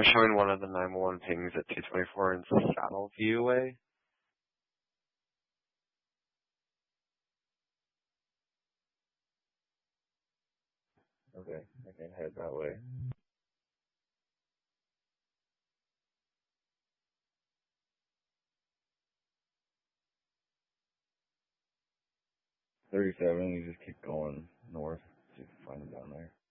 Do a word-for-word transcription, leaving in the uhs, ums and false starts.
showing one of the nine one one pings at two twenty-four in Saddle View way. Okay, I can head that way. thirty-seven, you just keep going north. See if you can find them down there.